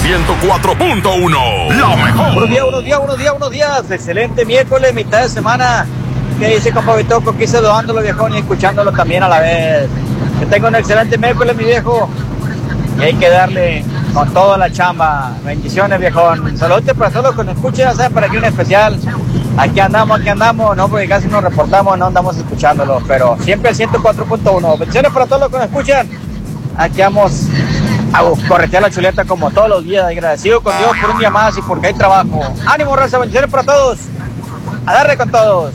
104.1, la mejor. Buenos días. Excelente miércoles, mitad de semana. ¿Qué dice compa Bitoco? Quise doándolo, viejón, y escuchándolo también a la vez. Que tenga un excelente miércoles, mi viejo. Y hay que darle con toda la chamba. Bendiciones, viejón. Saludos para todos los que nos escuchan, ya saben, para aquí un especial. Aquí andamos, no, porque casi nos reportamos, no andamos escuchándolos, pero siempre al 104.1. Bendiciones para todos los que nos escuchan. Aquí vamos a corretear la chuleta como todos los días. Agradecido con Dios por un día más y porque hay trabajo. Ánimo, raza, bendiciones para todos. A darle con todos.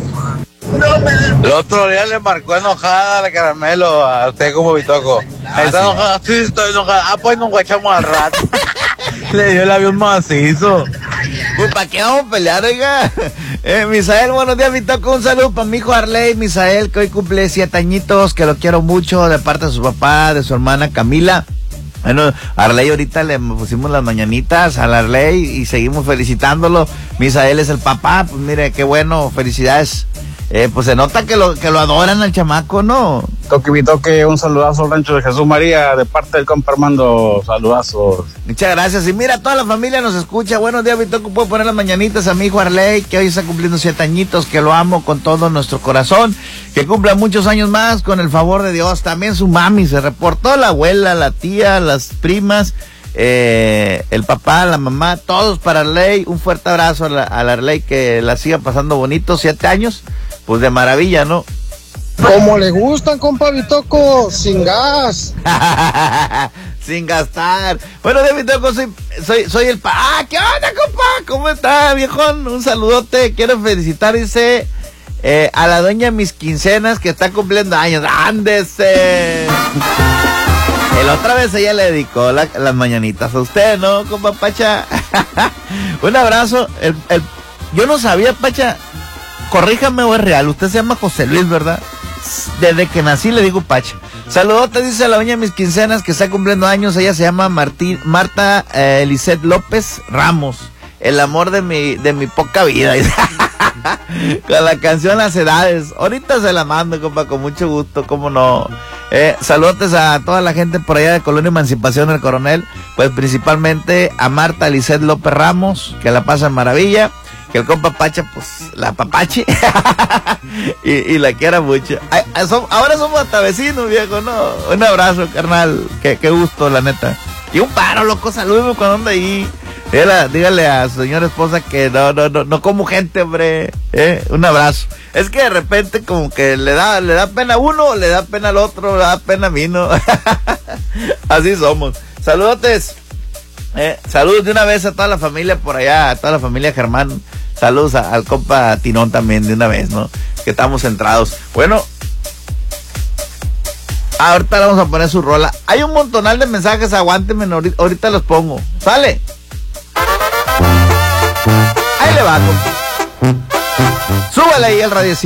El otro día le marcó enojada a la Caramelo, a usted como Bitoco. ¿Está enojada? Sí, estoy enojada. Ah, pues nos guachamos al rato. Le dio el avión macizo. Pues, ¿para qué vamos a pelear, oiga? Misael, buenos días, Bitoco. Un saludo para mi hijo Arley, Misael, que hoy cumple 7 añitos, que lo quiero mucho, de parte de su papá, de su hermana Camila. Bueno, Arley ahorita le pusimos las mañanitas al Arley y seguimos felicitándolo. Misael es el papá, pues mire, qué bueno, felicidades. Pues se nota que lo adoran al chamaco, ¿no? Toque, un saludazo al rancho de Jesús María, de parte del compa Armando, saludazos. Muchas gracias, y mira, toda la familia nos escucha. Buenos días, Bitoco, puedo poner las mañanitas a mi hijo Arley, que hoy está cumpliendo 7 añitos, que lo amo con todo nuestro corazón, que cumpla muchos años más, con el favor de Dios. También su mami se reportó, la abuela, la tía, las primas, el papá, la mamá, todos para Arley. Un fuerte abrazo a la Arley, que la siga pasando bonito, 7 años. Pues de maravilla, ¿no? Como le gustan, compa Bitoco, sin gas. Sin gastar. Bueno, de Bitoco, soy el ¿qué onda, compa? ¿Cómo está, viejón? Un saludote. Quiero felicitar, dice, a la dueña de mis quincenas, que está cumpliendo años. ¡Ándese! La otra vez ella le dedicó las mañanitas a usted, ¿no, compa Pacha? Un abrazo. Yo no sabía, Pacha. Corríjame o es real, usted se llama José Luis, ¿verdad? Desde que nací le digo Pacha. Saludote, dice la dueña de mis quincenas, que está cumpliendo años. Ella se llama Marta Lisette López Ramos. El amor de mi poca vida. Con la canción Las Edades. Ahorita se la mando, compa, con mucho gusto, cómo no. Saludotes a toda la gente por allá de Colonia Emancipación del Coronel. Pues principalmente a Marta Lisette López Ramos, que la pasan maravilla. Que el compa Pacha, pues, la papache. y la quiera mucho. Ahora somos hasta vecinos, viejo, ¿no? Un abrazo, carnal. Qué gusto, la neta. Y un paro, loco, saludos cuando anda ahí. Dígale a su señora esposa que no como gente, hombre. Un abrazo. Es que de repente como que le da pena a uno, le da pena al otro, le da pena a mí, ¿no? Así somos. Saludotes. Saludos de una vez a toda la familia por allá, a toda la familia Germán. Saludos al compa Tinón también de una vez, ¿no? Que estamos centrados. Bueno, ahorita le vamos a poner su rola. Hay un montonal de mensajes, aguántenme, ahorita los pongo. ¿Sale? Ahí le va, compa. Súbale ahí el radio.